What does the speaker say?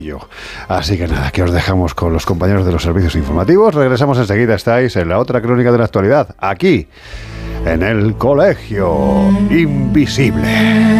Así que nada, que os dejamos con los compañeros de los servicios informativos. Regresamos enseguida, estáis en la otra crónica de la actualidad, aquí, en el Colegio Invisible.